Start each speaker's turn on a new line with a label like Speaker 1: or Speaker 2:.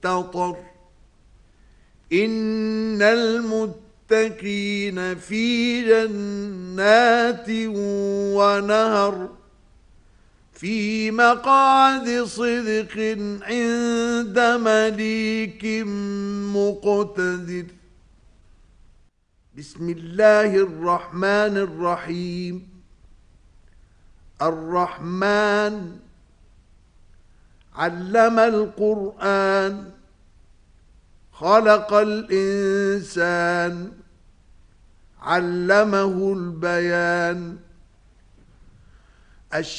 Speaker 1: المستطر إن المتقين في جنات ونهر في مقعد صدق عند مليك مقتدر. بسم الله الرحمن الرحيم. الرحمن علم القرآن خلق الإنسان علمه البيان.